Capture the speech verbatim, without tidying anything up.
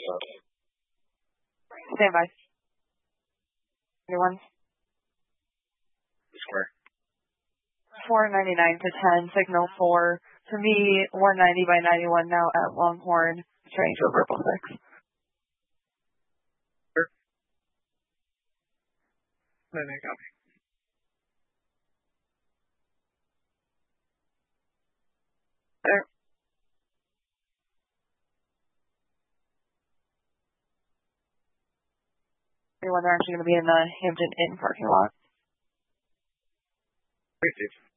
up. Stand by. Anyone? Square. four ninety-nine to ten, signal four. To me, one ninety by ninety-one now at Longhorn, change over purple six. Sure. No, no, copy. There. Everyone, they're actually going to be in the Hampton Inn parking lot. Great, Steve.